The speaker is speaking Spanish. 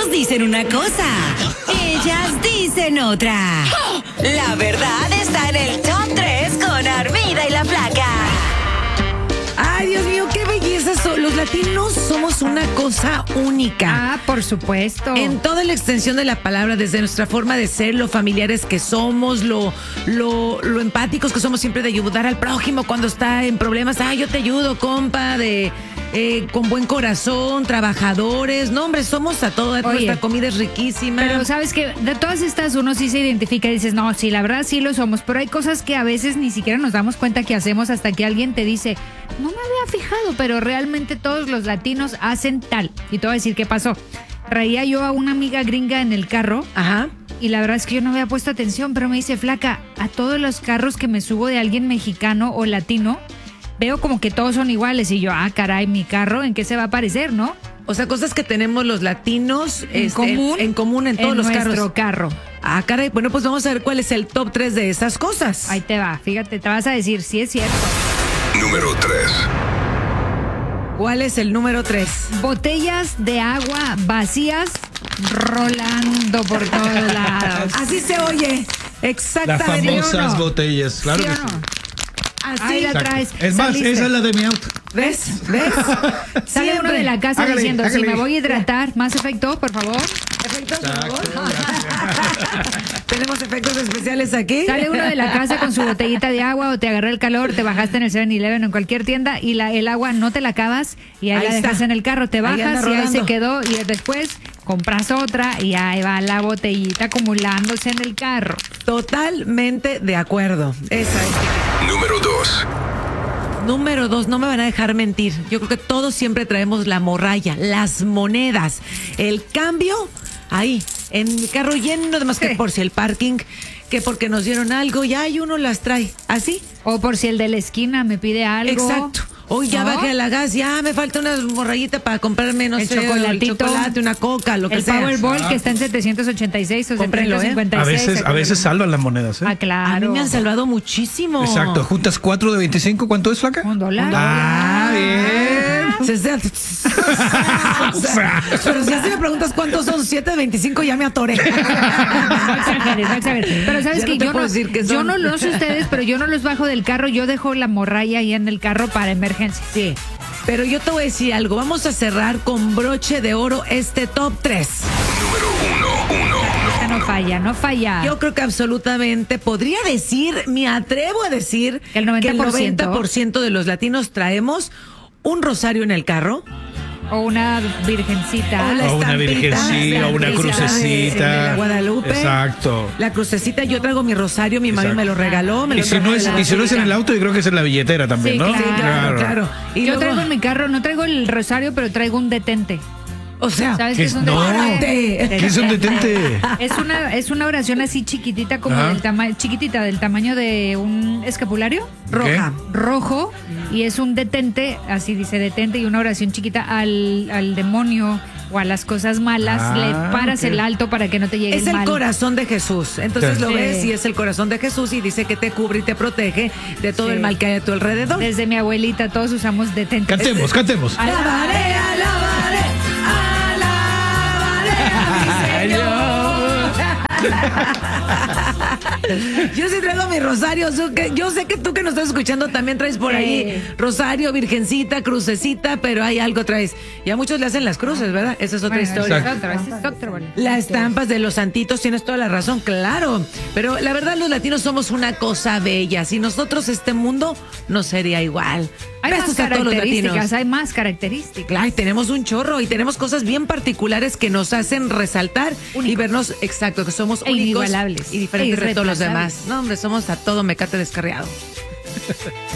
Todos dicen una cosa, ellas dicen otra. La verdad está en el Top 3 con Armida y la Flaca. Ay, Dios mío, qué belleza. Los latinos somos una cosa única. Ah, por supuesto. En toda la extensión de la palabra, desde nuestra forma de ser, lo familiares que somos, lo empáticos que somos siempre de ayudar al prójimo cuando está en problemas. Ay, yo te ayudo, compa, con buen corazón, trabajadores. No, hombre, somos a todo. Nuestra comida es riquísima. Pero sabes que de todas estas uno sí se identifica y dices, no, sí, la verdad sí lo somos, pero hay cosas que a veces ni siquiera nos damos cuenta que hacemos hasta que alguien te dice, no me había fijado, pero realmente todos los latinos hacen tal. Y te voy a decir qué pasó. Traía yo a una amiga gringa en el carro. Ajá. Y la verdad es que yo no había puesto atención, pero me dice, Flaca, a todos los carros que me subo de alguien mexicano o latino, veo como que todos son iguales. Y yo, caray, mi carro, ¿en qué se va a parecer, no? O sea, cosas que tenemos los latinos en común en todos los carros. En nuestro carro. Ah, caray, bueno, pues vamos a ver cuál es el top 3 de esas cosas. Ahí te va, fíjate, te vas a decir, sí es cierto. Número 3. ¿Cuál es el número 3? Botellas de agua vacías rolando por todos lados. Así se oye. Las Exactamente. famosas botellas, claro ¿Sí que o sí. no? Así. Ahí la traes. Es más, saliste. esa es la de mi auto. ¿Ves? ¿Ves? Sale uno Siempre. de la casa Hágale, diciendo, si hágale. me voy a hidratar, más efecto, por favor. ¿Efectos, por favor? Exacto, Tenemos efectos especiales aquí. Sale uno de la casa con su botellita de agua o te agarró el calor, te bajaste en el 7-Eleven o en cualquier tienda y el agua no te la acabas y ahí la está. dejas en el carro, te Ahí bajas anda y ahí se rodando. quedó y después compras otra y ahí va la botellita acumulándose en el carro. Totalmente de acuerdo. Esa es. Número 2. Número 2, no me van a dejar mentir. Yo creo que todos siempre traemos la morralla, las monedas, el cambio ahí, en el carro lleno de más que por si el parking, que porque nos dieron algo, ya hay uno las trae. ¿Así? O por si el de la esquina me pide algo. Exacto. Hoy ya ¿No? bajé a la gas, ya me falta una morrayita para comprarme, no El sé, chocolatito. el chocolate, una coca, lo que El sea. Powerball que está en 786 o Cómprenlo, 756. A veces salvan las monedas, ¿eh? Ah, claro. A mí me han salvado muchísimo. Exacto, juntas 4 de 25, ¿cuánto es, Flaca? $1. Ah, bien. Pero si así me preguntas cuántos son 7 de 25, ya me atoré. No exageres, no exageres. Pero sabes Ya que no te puedo decir que yo son. no lo sé ustedes, pero yo no los bajo del carro, yo dejo la morralla ahí en el carro para emergencia. Sí. Pero yo te voy a decir algo. Vamos a cerrar con broche de oro este top 3. Número 1. Esta no falla, no falla. Yo creo que absolutamente podría decir, me atrevo a decir Que el 90%. que el 90% de los latinos traemos un rosario en el carro. O una virgencita. O la O una estampita, virgencita, o una estampita crucecita. de la Guadalupe. Exacto. La crucecita, yo traigo mi rosario, mi mami me lo regaló. Me Y lo si no es, trajo de la y si no es en el auto, yo creo que es en la billetera también, Sí, ¿no? claro. Sí, claro. Y Yo luego, traigo en mi carro, no traigo el rosario, pero traigo un detente. o sea, ¿Sabes ¿Qué qué es es? un No. detente? ¿Qué es un detente? Es una oración así chiquitita, como Ajá. chiquitita, del tamaño de un escapulario. roja. Rojo, y es un detente, así dice detente, y una oración chiquita al demonio o a las cosas malas, Ah, le paras ok. el alto para que no te llegue Es el el mal. corazón de Jesús. Entonces Sí. lo ves Sí. y es el corazón de Jesús y dice que te cubre y te protege de todo Sí. el mal que hay a tu alrededor. Desde mi abuelita todos usamos detentes. Cantemos, cantemos. Alabaré, alabaré, alabaré a mi Señor. Yo sí traigo mi rosario. Yo sé que tú que nos estás escuchando también traes por Sí. ahí rosario, virgencita, crucecita, pero hay algo traes. Y a muchos le hacen las cruces, ¿verdad? Esa es otra Bueno, historia. ese es otro, bueno. Las estampas de los santitos, tienes toda la razón, claro. Pero la verdad, los latinos somos una cosa bella. Si nosotros este mundo no sería igual. Hay más Besos a todos los características, latinos. hay más características. Claro, tenemos un chorro y tenemos cosas bien particulares que nos hacen resaltar y Únicos. vernos, exacto, que somos E únicos inigualables. y diferentes E de todos los irreemplazables. demás. No, hombre, somos a todo mecate descarriado.